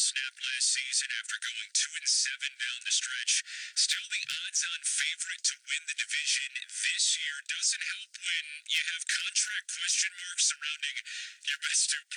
snap last season after going 2-7 down the stretch. Still the odds-on favorite to win the division this year. Doesn't help when you have contract question marks surrounding your best two